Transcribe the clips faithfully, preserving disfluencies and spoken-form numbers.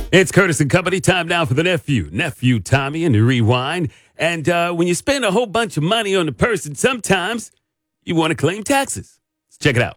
It's Curtis and Company. Time now for the nephew, nephew Tommy, and the rewind. And uh, when you spend a whole bunch of money on a person, sometimes you want to claim taxes. Let's check it out.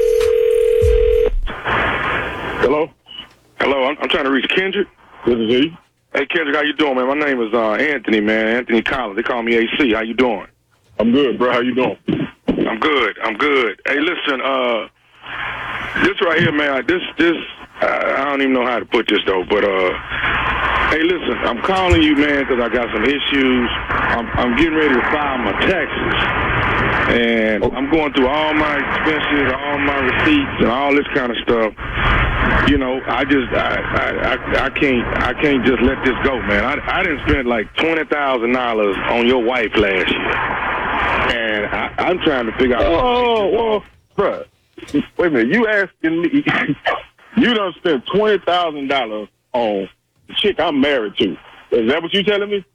Hello? Hello, I'm, I'm trying to reach Kendrick. This is he. Hey, Kendrick, how you doing, man? My name is uh, Anthony, man. Anthony Collins. They call me A C. How you doing? I'm good, bro. How you doing? I'm good. I'm good. Hey, listen, uh, this right here, man, this, this, uh, I don't even know how to put this, though, but, uh, hey, listen, I'm calling you, man, because I got some issues. I'm, I'm getting ready to file my taxes, and I'm going through all my expenses, all my receipts, and all this kind of stuff. You know, I just, I, I, I, I can't, I can't just let this go, man. I, I didn't spend like twenty thousand dollars on your wife last year, and I, I'm trying to figure out. Oh, well, bro, wait a minute. You asking me? You done spent twenty thousand dollars on the chick I'm married to. Is that what you telling me?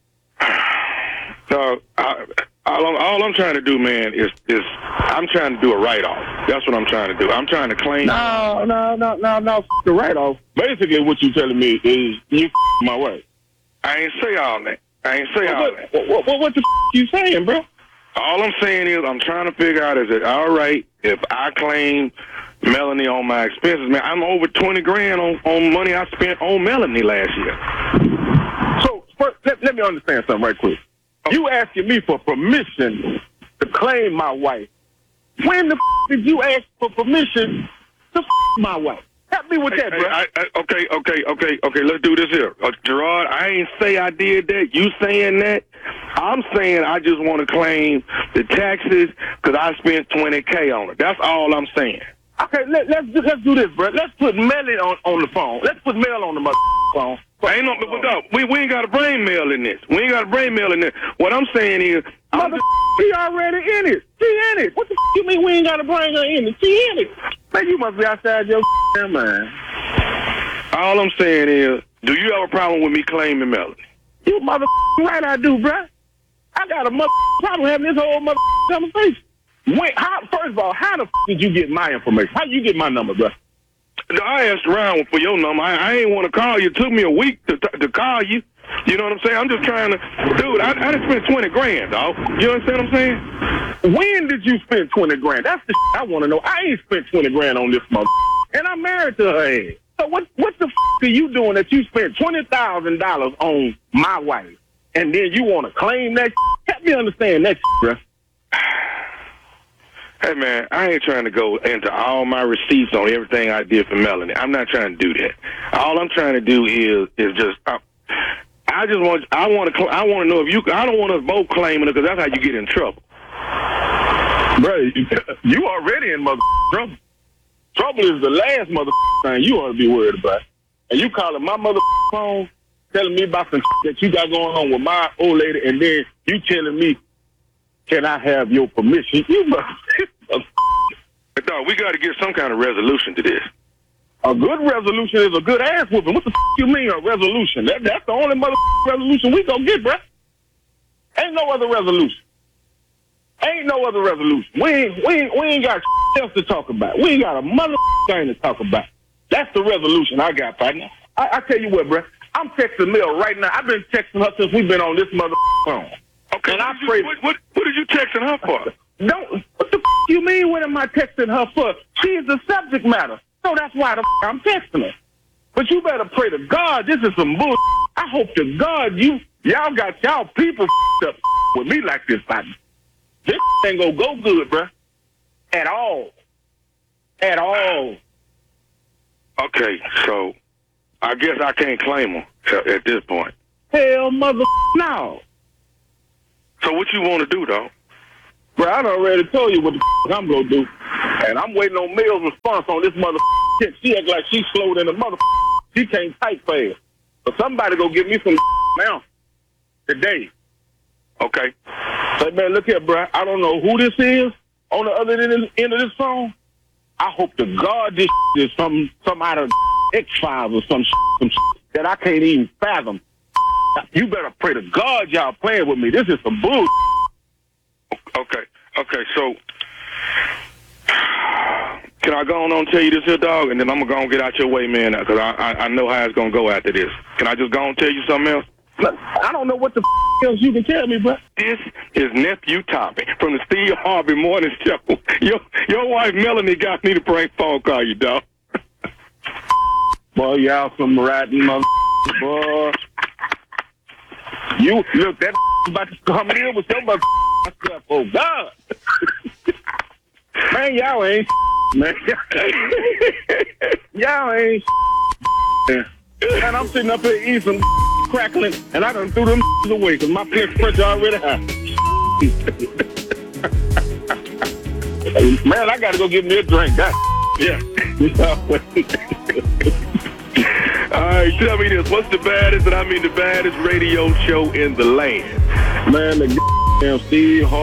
So, I, all, I'm, all I'm trying to do, man, is, is I'm trying to do a write-off. That's what I'm trying to do. I'm trying to claim. No, no, no, no, no. F- the write-off. Basically, what you telling me is you f- my wife. I ain't say all that. I ain't say all What, that. what, what, what the f- you saying, bro? All I'm saying is I'm trying to figure out, is it all right if I claim Melanie on my expenses? Man, I'm over twenty grand on, on money I spent on Melanie last year. So, first, let, let me understand something right quick. You asking me for permission to claim my wife. When the f- did you ask for permission to f- my wife? Help me with that, Hey, bro. I, I, okay, okay, okay, okay. Let's do this here. Uh, Gerard, I ain't say I did that. You saying that? I'm saying I just want to claim the taxes because I spent twenty K on it. That's all I'm saying. Okay, let, let's do, let's do this, bro. Let's put Melly on, on the phone. Let's put Mel on the mother phone. Ain't no, but no, we, we ain't got a brain mail in this. We ain't got a brain mail in this. What I'm saying is, I'm Mother, just, she already in it. She in it. What the f- you mean we ain't got to bring her in it? She in it. Man, you must be outside your man. all I'm saying is, do you have a problem with me claiming Melanie? You mother right I do, bro. I got a mother problem having this whole mother conversation. Wait, how, first of all, how the f- did you get my information? How you get my number, bro? I asked around for your number. I, I ain't want to call you. It took me a week to to call you. You know what I'm saying? I'm just trying to, dude, I, I done spent twenty grand, dog. You understand what I'm saying? When did you spend twenty grand? That's the shit I want to know. I ain't spent twenty grand on this mother, and I'm married to her ass. So what, what the f- are you doing that you spent twenty thousand dollars on my wife, and then you want to claim that shit? Help me understand that shit, bro. Hey, man, I ain't trying to go into all my receipts on everything I did for Melanie. I'm not trying to do that. All I'm trying to do is is just, I, I just want, I want to, I want to know if you, I don't want us both claiming it because that's how you get in trouble. Bro, you, you already in mother trouble. Trouble is the last mother thing you ought to be worried about. And you calling my mother phone, telling me about some that you got going on with my old lady, and then you telling me, can I have your permission? You mother. But dog, we got to get some kind of resolution to this. A good resolution is a good ass whooping. What the f*** you mean a resolution? That, that's the only mother resolution we gonna get, bruh. Ain't no other resolution. Ain't no other resolution. We ain't, we ain't, we ain't got else to talk about. We ain't got a mother thing to talk about. That's the resolution I got, partner. I, I tell you what, bruh. I'm texting Mel right now. I've been texting her since we've been on this mother phone. Okay, and what, I did you, pray. what, what, what are you texting her for? Don't. What the f*** you mean? What am I texting her for? She's the subject matter. So that's why the f*** I'm texting her. But you better pray to God. This is some bull. I hope to God you y'all got y'all people f***ed up with me like this, partner. This ain't gonna go good, bruh. At all. At all. Okay, so I guess I can't claim her at, at this point. Hell, mother, no. So what you want to do, though? Bro, I done already told you what the f- I'm gonna do. And I'm waiting on Mills' response on this mother shit. She act like she's slow than a mother. She can't type fast. So somebody go give me some now. Today. Okay. Say, man, look here, bro. I don't know who this is on the other end of, end of this phone. I hope to God this is some, some out of X-Files or some, some that I can't even fathom. You better pray to God y'all playing with me. This is some bull. Okay. Okay. So Can I go on and tell you this here, dog, and then I'm going to go and get out your way, man, because I, I I know how it's going to go after this. Can I just go and tell you something else? Look, I don't know what the f- else you can tell me, bro. This is Nephew Tommy from the Steve Harvey Morning Show. Your, your wife, Melanie, got me to prank phone call you, dog. Boy, y'all some ratting mother, boy. You, look, that about to come in with some mother stuff. Oh, God. Man, y'all ain't man. Y'all ain't man, I'm sitting up here eating some crackling, and I done threw them away because my blood pressure already high. Man, I got to go get me a drink. God. Yeah. All right, tell me this. What's the baddest, and I mean the baddest radio show in the land? Man, the damn Steve Harvey.